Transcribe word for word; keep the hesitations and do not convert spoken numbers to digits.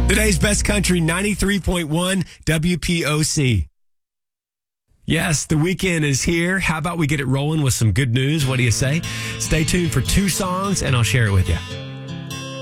Today's Best Country, ninety-three point one W P O C. Yes, the weekend is here. How about we get it rolling with some good news? What do you say? Stay tuned for two songs, and I'll share it with you.